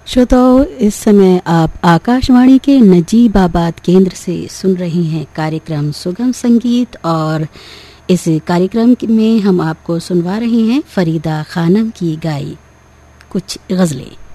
श्रोताओं, इस समय आप आकाशवाणी के नजीबाबाद केंद्र से सुन रही हैं कार्यक्रम सुगम संगीत, और इस कार्यक्रम में हम आपको सुनवा रहे हैं फरीदा खानम की गाई कुछ गज़लें।